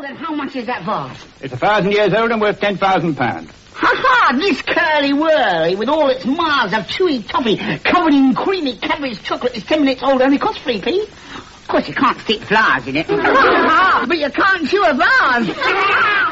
then how much is that vase? It's 1,000 years old and worth £10,000. Ha-ha! This curly-whirly, with all its miles of chewy toffee covered in creamy Cadbury's chocolate, is 10 minutes old, only costs 3p. Of course, you can't stick flowers in it. But you can't chew a vase.